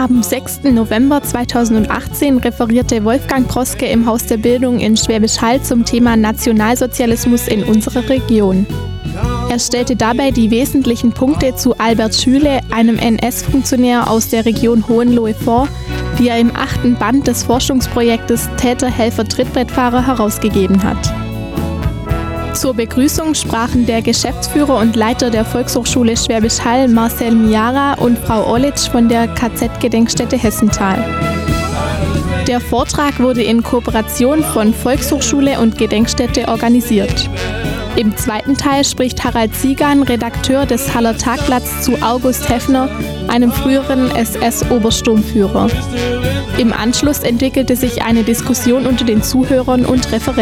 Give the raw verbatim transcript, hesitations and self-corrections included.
Am sechsten November zweitausendachtzehn referierte Wolfgang Proske im Haus der Bildung in Schwäbisch Hall zum Thema Nationalsozialismus in unserer Region. Er stellte dabei die wesentlichen Punkte zu Albert Schüle, einem N S-Funktionär aus der Region Hohenlohe, vor, die er im achten Band des Forschungsprojektes Täter, Helfer, Trittbrettfahrer herausgegeben hat. Zur Begrüßung sprachen der Geschäftsführer und Leiter der Volkshochschule Schwäbisch Hall, Marcel Miara, und Frau Orlitsch von der K Z-Gedenkstätte Hessenthal. Der Vortrag wurde in Kooperation von Volkshochschule und Gedenkstätte organisiert. Im zweiten Teil spricht Harald Ziegan, Redakteur des Haller Tagblatts, zu August Heffner, einem früheren S S-Obersturmführer. Im Anschluss entwickelte sich eine Diskussion unter den Zuhörern und Referenten.